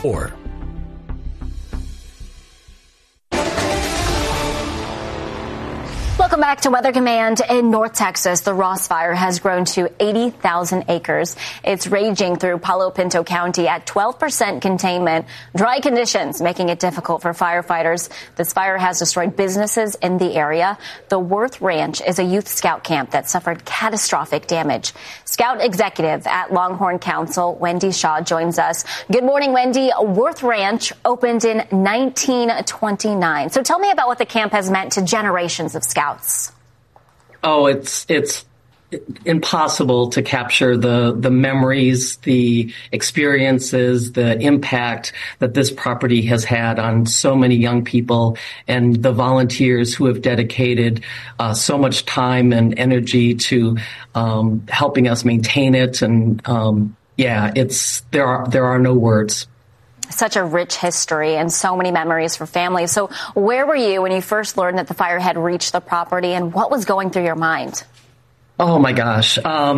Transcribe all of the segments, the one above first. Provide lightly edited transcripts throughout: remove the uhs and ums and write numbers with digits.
report. Welcome back to Weather Command. In North Texas, the Ross Fire has grown to 80,000 acres. It's raging through Palo Pinto County at 12% containment. Dry conditions making it difficult for firefighters. This fire has destroyed businesses in the area. The Worth Ranch is a youth scout camp that suffered catastrophic damage. Scout executive at Longhorn Council, Wendy Shaw, joins us. Good morning, Wendy. Worth Ranch opened in 1929. So tell me about what the camp has meant to generations of scouts. Oh, it's impossible to capture the memories, the experiences, the impact that this property has had on so many young people and the volunteers who have dedicated so much time and energy to helping us maintain it. And there are no words. Such a rich history and so many memories for families. So where were you when you first learned that the fire had reached the property, and what was going through your mind? Oh my gosh. I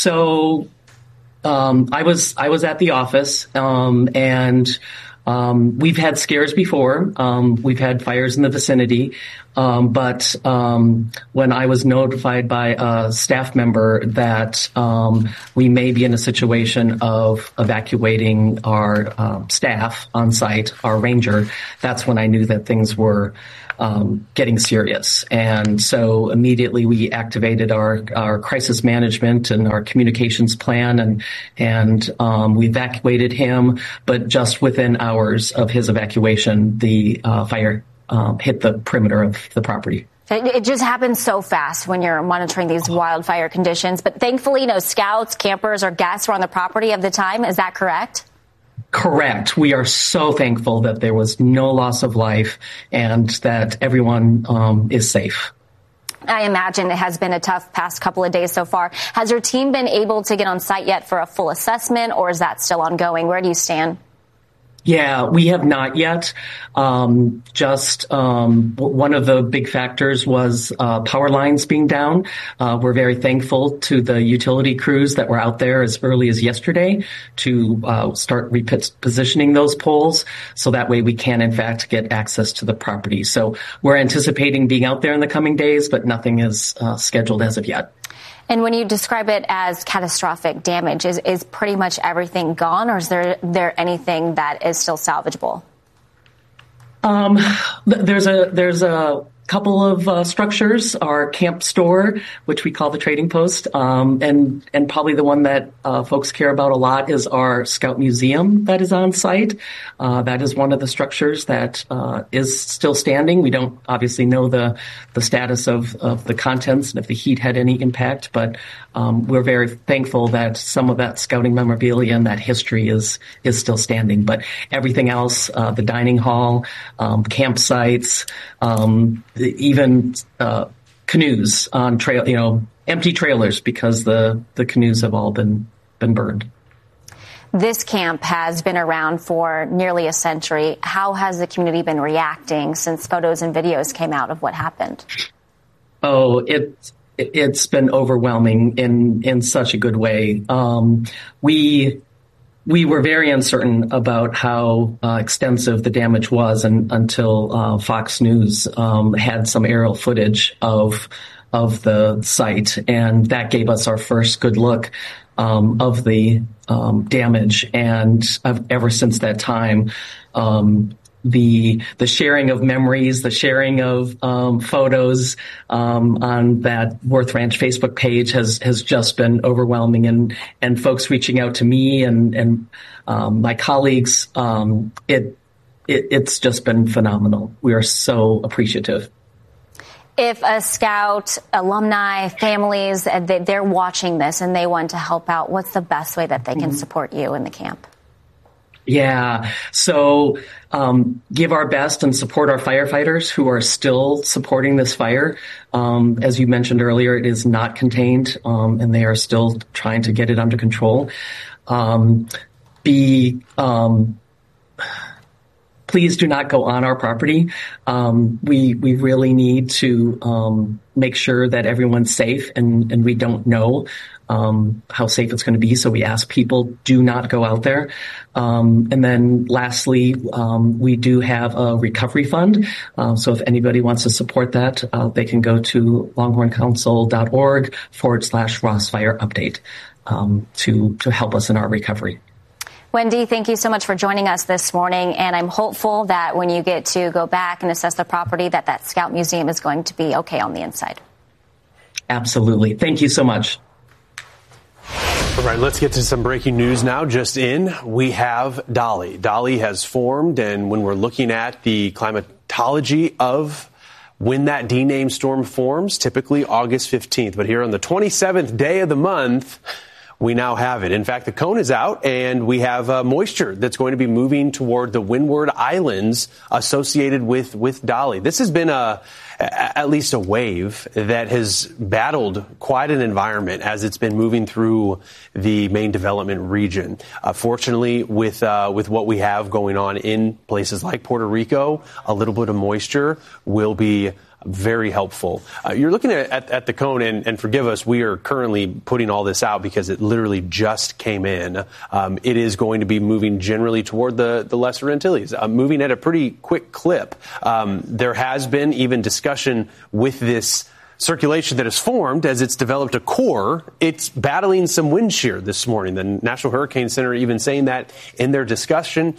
was at the office, and we've had scares before. We've had fires in the vicinity. But when I was notified by a staff member that we may be in a situation of evacuating our staff on site, our ranger, that's when I knew that things were getting serious. And so immediately we activated our crisis management and our communications plan, and we evacuated him. But just within hours of his evacuation, the fire hit the perimeter of the property. It just happens so fast when you're monitoring these wildfire conditions. But thankfully, no scouts, campers, or guests were on the property at the time. Is that correct? Correct. We are so thankful that there was no loss of life and that everyone is safe. I imagine it has been a tough past couple of days so far. Has your team been able to get on site yet for a full assessment, or is that still ongoing? Where do you stand? Yeah, we have not yet. One of the big factors was power lines being down. We're very thankful to the utility crews that were out there as early as yesterday to start repositioning those poles, so that way we can, in fact, get access to the property. So we're anticipating being out there in the coming days, but nothing is scheduled as of yet. And when you describe it as catastrophic damage, is pretty much everything gone, or is there anything that is still salvageable? There's a couple of structures, our camp store, which we call the Trading Post, and probably the one that folks care about a lot is our Scout Museum that is on site. That is one of the structures that is still standing. We don't obviously know the status of the contents and if the heat had any impact, but we're very thankful that some of that scouting memorabilia and that history is still standing. But everything else, the dining hall, campsites, even canoes on trail, empty trailers because the canoes have all been burned. This camp has been around for nearly a century. How has the community been reacting since photos and videos came out of what happened? Oh, it's been overwhelming in such a good way. We were very uncertain about how extensive the damage was until Fox News had some aerial footage of the site, and that gave us our first good look of the damage. And ever since that time, the sharing of memories, the sharing of photos on that Worth Ranch Facebook page has just been overwhelming, and folks reaching out to me and my colleagues. It's just been phenomenal. We are so appreciative. If a Scout, alumni, families, they're watching this and they want to help out, what's the best way that they can support you in the camp? Yeah. So give our best and support our firefighters who are still supporting this fire. As you mentioned earlier, it is not contained, and they are still trying to get it under control. please do not go on our property. We really need to make sure that everyone's safe, and we don't know how safe it's going to be. So we ask people, do not go out there. And then lastly, we do have a recovery fund. So if anybody wants to support that, they can go to longhorncouncil.org/Ross Fire Update to help us in our recovery. Wendy, thank you so much for joining us this morning. And I'm hopeful that when you get to go back and assess the property, that Scout Museum is going to be okay on the inside. Absolutely. Thank you so much. All right, let's get to some breaking news now. Just in, we have Dolly. Dolly has formed, and when we're looking at the climatology of when that D-name storm forms, typically August 15th. But here on the 27th day of the month, we now have it. In fact, the cone is out, and we have moisture that's going to be moving toward the Windward Islands associated with Dolly. This has been at least a wave that has battled quite an environment as it's been moving through the main development region. Fortunately, with what we have going on in places like Puerto Rico, a little bit of moisture will be very helpful. You're looking at the cone, and forgive us, we are currently putting all this out because it literally just came in. It is going to be moving generally toward the Lesser Antilles, moving at a pretty quick clip. There has been even discussion with this circulation that has formed as it's developed a core. It's battling some wind shear this morning. The National Hurricane Center even saying that in their discussion.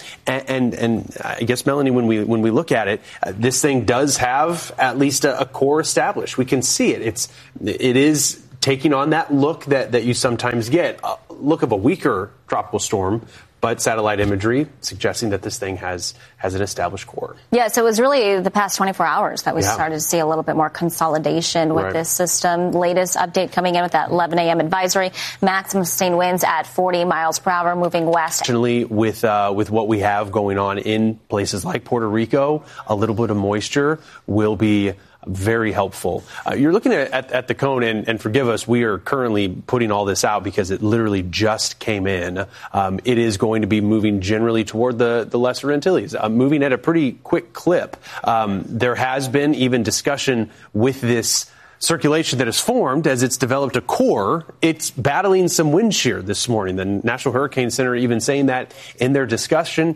And I guess, Melanie, when we look at it, this thing does have at least a core established. We can see it. It is taking on that look that you sometimes get, a look of a weaker tropical storm, but satellite imagery suggesting that this thing has an established core. Yeah, so it was really the past 24 hours that we started to see a little bit more consolidation with this system. Latest update coming in with that 11 a.m. advisory. Maximum sustained winds at 40 miles per hour moving west. Fortunately, with what we have going on in places like Puerto Rico, a little bit of moisture will be very helpful. You're looking at the cone, and forgive us, we are currently putting all this out because it literally just came in. It is going to be moving generally toward the Lesser Antilles, moving at a pretty quick clip. There has been even discussion with this circulation that has formed as it's developed a core. It's battling some wind shear this morning. The National Hurricane Center even saying that in their discussion.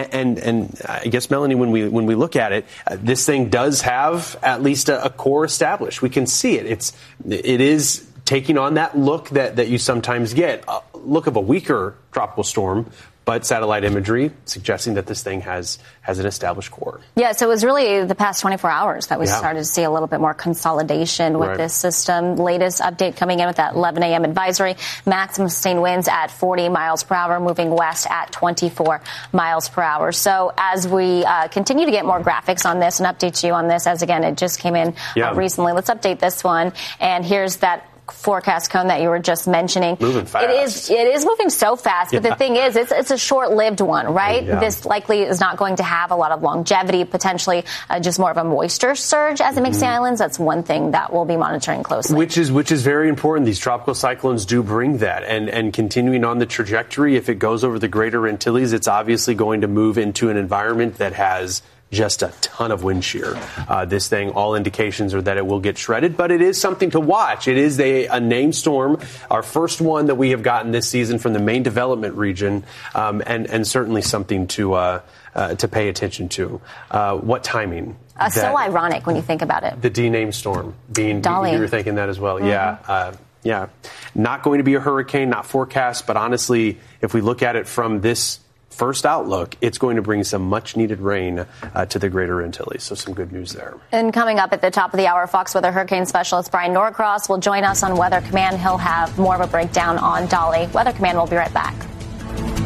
And I guess, Melanie, when we look at it, this thing does have at least a core established. We can see it. It is taking on that look that you sometimes get, a look of a weaker tropical storm, but satellite imagery suggesting that this thing has an established core. Yeah, so it was really the past 24 hours that we started to see a little bit more consolidation with this system. Latest update coming in with that 11 a.m. advisory. Maximum sustained winds at 40 miles per hour, moving west at 24 miles per hour. So as we continue to get more graphics on this and update you on this, as again, it just came in recently. Let's update this one. And here's that forecast cone that you were just mentioning. Moving fast. It is moving so fast, but the thing is, it's a short-lived one, right? Yeah. This likely is not going to have a lot of longevity, potentially just more of a moisture surge as it makes the islands. That's one thing that we'll be monitoring closely. Which is very important. These tropical cyclones do bring that, and continuing on the trajectory, if it goes over the Greater Antilles, it's obviously going to move into an environment that has just a ton of wind shear. This thing, all indications are that it will get shredded, but it is something to watch. It is a named storm, our first one that we have gotten this season from the main development region, and certainly something to pay attention to. What timing? So ironic when you think about it. The D-name storm being Dolly. You were thinking that as well. Mm-hmm. Yeah. Not going to be a hurricane, not forecast, but honestly, if we look at it from this first outlook, it's going to bring some much-needed rain to the Greater Antilles. So some good news there. And coming up at the top of the hour, Fox Weather Hurricane Specialist Brian Norcross will join us on Weather Command. He'll have more of a breakdown on Dolly. Weather Command will be right back.